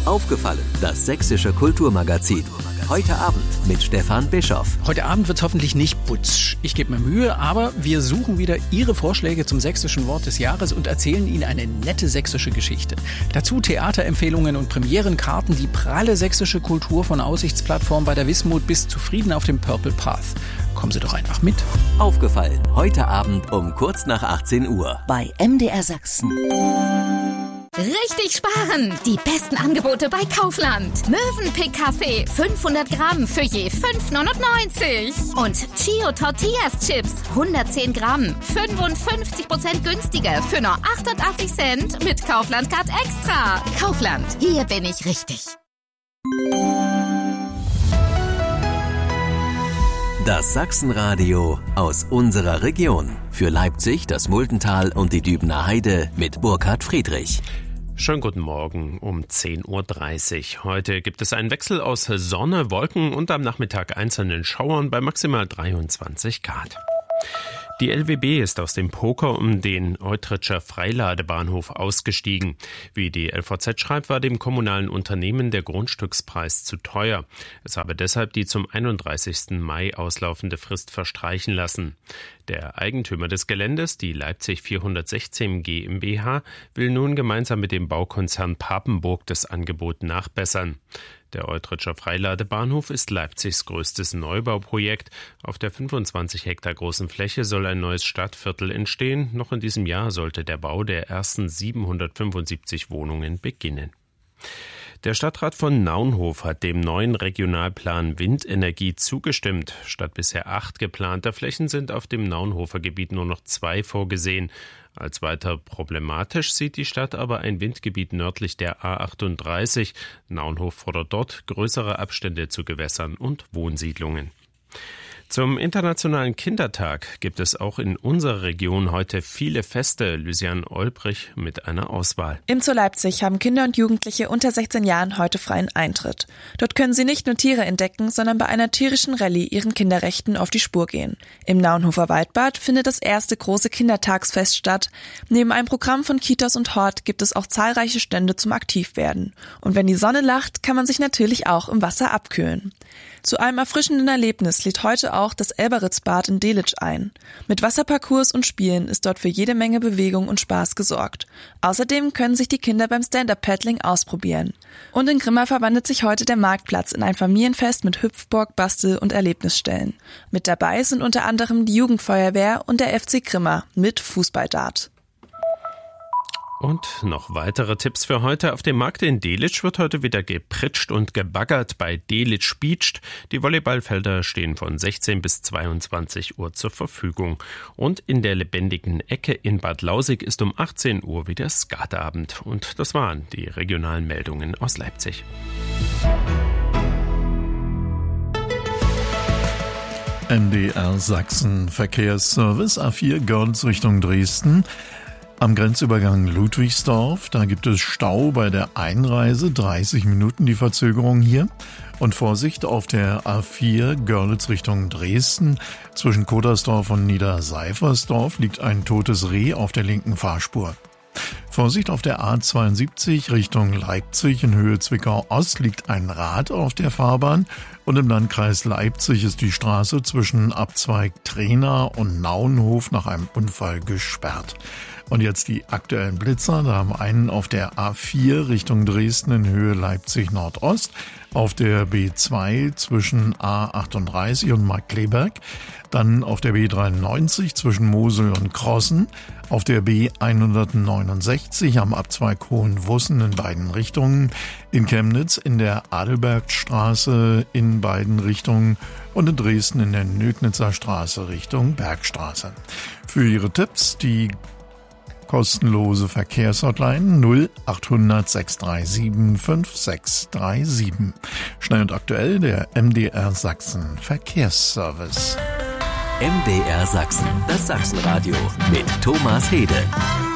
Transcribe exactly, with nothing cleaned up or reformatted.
Aufgefallen, das sächsische Kulturmagazin. Heute Abend mit Stefan Bischoff. Heute Abend wird's hoffentlich nicht putsch. Ich gebe mir Mühe, aber wir suchen wieder Ihre Vorschläge zum sächsischen Wort des Jahres und erzählen Ihnen eine nette sächsische Geschichte. Dazu Theaterempfehlungen und Premierenkarten, die pralle sächsische Kultur von Aussichtsplattform bei der Wismut bis zufrieden auf dem Purple Path. Kommen Sie doch einfach mit. Aufgefallen, heute Abend um kurz nach achtzehn Uhr. Bei M D R Sachsen. Richtig sparen! Die besten Angebote bei Kaufland. Mövenpick Kaffee fünfhundert Gramm für je fünf neunundneunzig. Und Chio Tortillas Chips hundertzehn Gramm, fünfundfünfzig Prozent günstiger für nur achtundachtzig Cent mit Kaufland Card Extra. Kaufland, hier bin ich richtig. Das Sachsenradio aus unserer Region. Für Leipzig, das Muldental und die Dübener Heide mit Burkhard Friedrich. Schönen guten Morgen um zehn Uhr dreißig. Heute gibt es einen Wechsel aus Sonne, Wolken und am Nachmittag einzelnen Schauern bei maximal dreiundzwanzig Grad. Die L W B ist aus dem Poker um den Eutritscher Freiladebahnhof ausgestiegen. Wie die L V Z schreibt, war dem kommunalen Unternehmen der Grundstückspreis zu teuer. Es habe deshalb die zum einunddreißigsten Mai auslaufende Frist verstreichen lassen. Der Eigentümer des Geländes, die Leipzig vierhundertsechzehn GmbH, will nun gemeinsam mit dem Baukonzern Papenburg das Angebot nachbessern. Der Eutritscher Freiladebahnhof ist Leipzigs größtes Neubauprojekt. Auf der fünfundzwanzig Hektar großen Fläche soll ein neues Stadtviertel entstehen. Noch in diesem Jahr sollte der Bau der ersten siebenhundertfünfundsiebzig Wohnungen beginnen. Der Stadtrat von Naunhof hat dem neuen Regionalplan Windenergie zugestimmt. Statt bisher acht geplanter Flächen sind auf dem Naunhofer Gebiet nur noch zwei vorgesehen. Als weiter problematisch sieht die Stadt aber ein Windgebiet nördlich der A achtunddreißig. Naunhof fordert dort größere Abstände zu Gewässern und Wohnsiedlungen. Zum Internationalen Kindertag gibt es auch in unserer Region heute viele Feste. Lysiane Olbrich mit einer Auswahl. Im Zoo Leipzig haben Kinder und Jugendliche unter sechzehn Jahren heute freien Eintritt. Dort können sie nicht nur Tiere entdecken, sondern bei einer tierischen Rallye ihren Kinderrechten auf die Spur gehen. Im Naunhofer Waldbad findet das erste große Kindertagsfest statt. Neben einem Programm von Kitas und Hort gibt es auch zahlreiche Stände zum Aktivwerden. Und wenn die Sonne lacht, kann man sich natürlich auch im Wasser abkühlen. Zu einem erfrischenden Erlebnis lädt heute auch das Elberitzbad in Delitzsch ein. Mit Wasserparcours und Spielen ist dort für jede Menge Bewegung und Spaß gesorgt. Außerdem können sich die Kinder beim Stand-Up-Paddling ausprobieren. Und in Grimma verwandelt sich heute der Marktplatz in ein Familienfest mit Hüpfburg, Bastel- und Erlebnisstellen. Mit dabei sind unter anderem die Jugendfeuerwehr und der F C Grimma mit Fußballdart. Und noch weitere Tipps für heute. Auf dem Markt in Delitzsch wird heute wieder gepritscht und gebaggert bei Delitzsch Beached. Die Volleyballfelder stehen von sechzehn bis zweiundzwanzig Uhr zur Verfügung. Und in der lebendigen Ecke in Bad Lausig ist um achtzehn Uhr wieder Skatabend. Und das waren die regionalen Meldungen aus Leipzig. M D R Sachsen Verkehrsservice A vier Görlitz Richtung Dresden. Am Grenzübergang Ludwigsdorf, da gibt es Stau bei der Einreise, dreißig Minuten die Verzögerung hier. Und Vorsicht auf der A vier Görlitz Richtung Dresden. Zwischen Kodersdorf und Niederseifersdorf liegt ein totes Reh auf der linken Fahrspur. Vorsicht auf der A zweiundsiebzig Richtung Leipzig in Höhe Zwickau-Ost liegt ein Rad auf der Fahrbahn und im Landkreis Leipzig ist die Straße zwischen Abzweig Trena und Naunhof nach einem Unfall gesperrt. Und jetzt die aktuellen Blitzer. Da haben einen auf der A vier Richtung Dresden in Höhe Leipzig Nordost, auf der B zwei zwischen A achtunddreißig und Markkleeberg, dann auf der B dreiundneunzig zwischen Mosel und Krossen, auf der B hundertneunundsechzig am Abzweig Hohenwussen in beiden Richtungen, in Chemnitz in der Adelbergstraße in beiden Richtungen und in Dresden in der Nögnitzer Straße Richtung Bergstraße. Für Ihre Tipps die kostenlose Verkehrshotline null achthundert sechs drei sieben fünf sechs drei sieben. Schnell und aktuell der M D R Sachsen Verkehrsservice. M D R Sachsen, das Sachsenradio mit Thomas Hede.